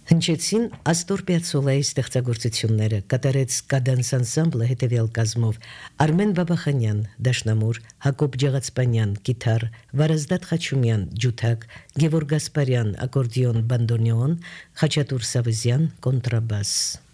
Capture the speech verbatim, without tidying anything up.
Հնչեցին Աստոր Պիացոլայի ստեղծագործությունները, կատարեց Կադանս անսամբլը հետևյալ կազմով. Արմեն Բաբախանյան, դաշնամուր, Հակոբ Ջեղացպանյան, կիթառ, Վարազդատ Խաչումյան, ջութակ, Գևորգ Գասպարյան, ակորդիոն, բանդոնեոն, Խաչատուր Սավզյան, կոնտրաբաս։